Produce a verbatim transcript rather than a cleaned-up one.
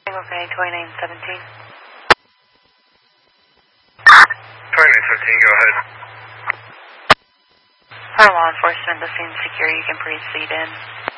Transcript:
Okay, twenty-nine seventeen. twenty-nine seventeen, go ahead. For law enforcement, the scene secure, you can proceed in.